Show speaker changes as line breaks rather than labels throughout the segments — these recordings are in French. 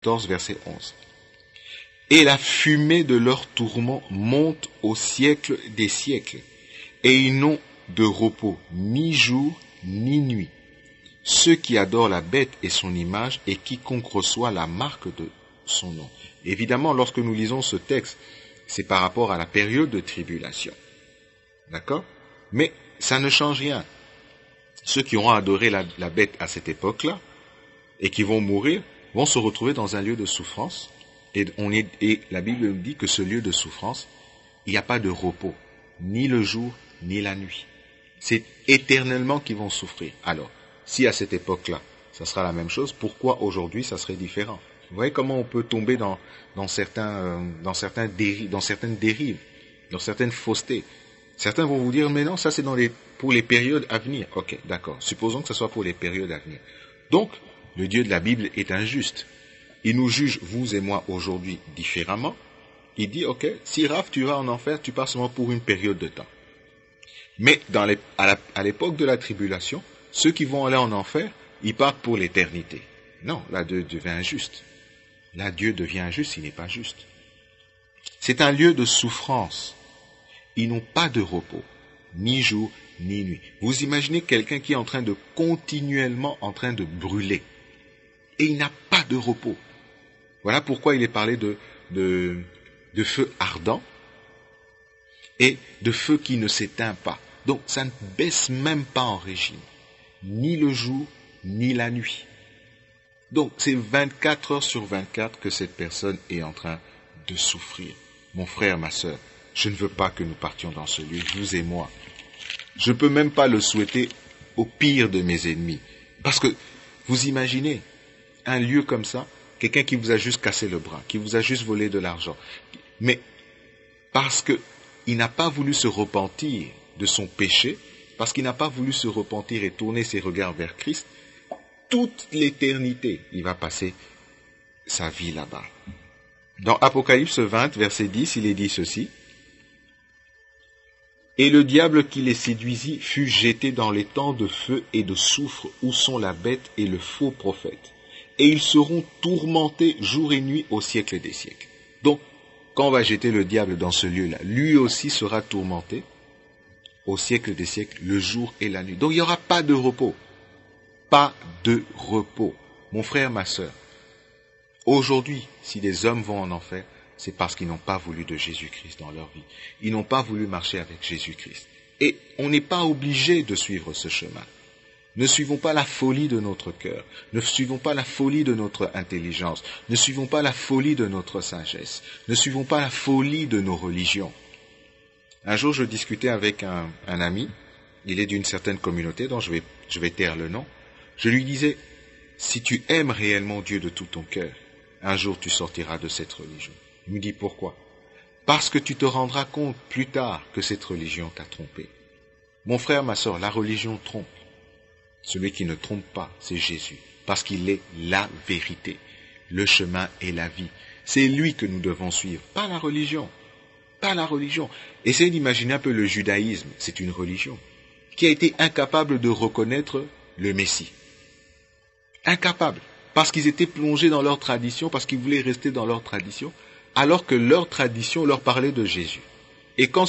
14, verset 11. Et la fumée de leur tourment monte au siècle des siècles, et ils n'ont de repos ni jour ni nuit. Ceux qui adorent la bête et son image, et quiconque reçoit la marque de son nom. Évidemment, lorsque nous lisons ce texte, c'est par rapport à la période de tribulation. D'accord? Mais ça ne change rien. Ceux qui auront adoré la bête à cette époque-là, et qui vont mourir, vont se retrouver dans un lieu de souffrance. Et la Bible nous dit que ce lieu de souffrance, il n'y a pas de repos, ni le jour, ni la nuit. C'est éternellement qu'ils vont souffrir. Alors, si à cette époque-là, ça sera la même chose, pourquoi aujourd'hui ça serait différent? Vous voyez comment on peut tomber dans certaines dérives, dans certaines faussetés. Certains vont vous dire, mais non, ça c'est pour les périodes à venir. Ok, d'accord. Supposons que ce soit pour les périodes à venir. Donc, le Dieu de la Bible est injuste. Il nous juge, vous et moi, aujourd'hui, différemment. Il dit, ok, si Raph, tu vas en enfer, tu pars seulement pour une période de temps. Mais à l'époque de la tribulation, ceux qui vont aller en enfer, ils partent pour l'éternité. Non, là, Dieu devient injuste. Là, Dieu devient injuste, il n'est pas juste. C'est un lieu de souffrance. Ils n'ont pas de repos, ni jour, ni nuit. Vous imaginez quelqu'un qui est continuellement en train de brûler. Et il n'a pas de repos. Voilà pourquoi il est parlé de feu ardent et de feu qui ne s'éteint pas. Donc ça ne baisse même pas en régime, ni le jour, ni la nuit. Donc c'est 24 heures sur 24 que cette personne est en train de souffrir. Mon frère, ma sœur, je ne veux pas que nous partions dans ce lieu, vous et moi. Je ne peux même pas le souhaiter au pire de mes ennemis. Parce que, vous imaginez, un lieu comme ça, quelqu'un qui vous a juste cassé le bras, qui vous a juste volé de l'argent, mais parce qu'il n'a pas voulu se repentir de son péché, parce qu'il n'a pas voulu se repentir et tourner ses regards vers Christ, toute l'éternité, il va passer sa vie là-bas. Dans Apocalypse 20, verset 10, il est dit ceci. Et le diable qui les séduisit fut jeté dans les temps de feu et de soufre où sont la bête et le faux prophète. Et ils seront tourmentés jour et nuit au siècle des siècles. Donc, quand on va jeter le diable dans ce lieu-là, lui aussi sera tourmenté au siècle des siècles, le jour et la nuit. Donc, il n'y aura pas de repos. Pas de repos. Mon frère, ma sœur, aujourd'hui, si les hommes vont en enfer, c'est parce qu'ils n'ont pas voulu de Jésus-Christ dans leur vie. Ils n'ont pas voulu marcher avec Jésus-Christ. Et on n'est pas obligé de suivre ce chemin. Ne suivons pas la folie de notre cœur. Ne suivons pas la folie de notre intelligence. Ne suivons pas la folie de notre sagesse. Ne suivons pas la folie de nos religions. Un jour, je discutais avec un ami. Il est d'une certaine communauté dont je vais taire le nom. Je lui disais, si tu aimes réellement Dieu de tout ton cœur, un jour tu sortiras de cette religion. Il me dit pourquoi? Parce que tu te rendras compte plus tard que cette religion t'a trompé. Mon frère, ma sœur, la religion trompe. Celui qui ne trompe pas, c'est Jésus, parce qu'il est la vérité, le chemin et la vie. C'est lui que nous devons suivre, pas la religion. Pas la religion. Essayez d'imaginer un peu le judaïsme, c'est une religion, qui a été incapable de reconnaître le Messie. Incapable, parce qu'ils étaient plongés dans leur tradition, parce qu'ils voulaient rester dans leur tradition, alors que leur tradition leur parlait de Jésus. Et quand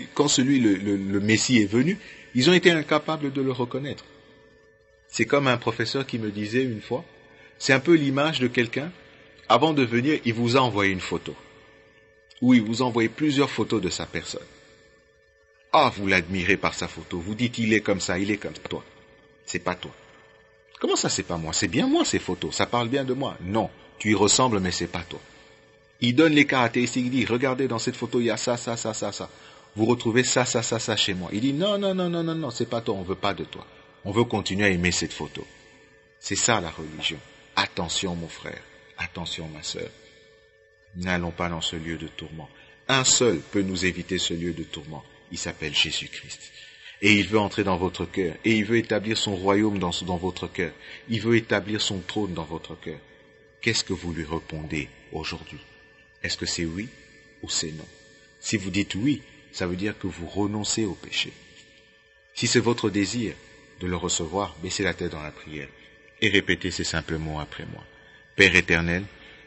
le Messie est venu, ils ont été incapables de le reconnaître. C'est comme un professeur qui me disait une fois, c'est un peu l'image de quelqu'un, avant de venir, il vous a envoyé une photo. Ou il vous a envoyé plusieurs photos de sa personne. Ah, vous l'admirez par sa photo, vous dites il est comme ça, toi. C'est pas toi. Comment ça c'est pas moi? C'est bien moi ces photos, ça parle bien de moi. Non, tu y ressembles mais c'est pas toi. Il donne les caractéristiques, il dit, regardez dans cette photo, il y a ça. Vous retrouvez ça chez moi. Il dit, non, c'est pas toi, on veut pas de toi. On veut continuer à aimer cette photo. C'est ça la religion. Attention mon frère, attention ma sœur. N'allons pas dans ce lieu de tourment. Un seul peut nous éviter ce lieu de tourment. Il s'appelle Jésus-Christ. Et il veut entrer dans votre cœur. Et il veut établir son royaume dans votre cœur. Il veut établir son trône dans votre cœur. Qu'est-ce que vous lui répondez aujourd'hui? Est-ce que c'est oui ou c'est non? Si vous dites oui, ça veut dire que vous renoncez au péché. Si c'est votre désir de le recevoir, baissez la tête dans la prière et répétez ces simples mots après moi. Père éternel,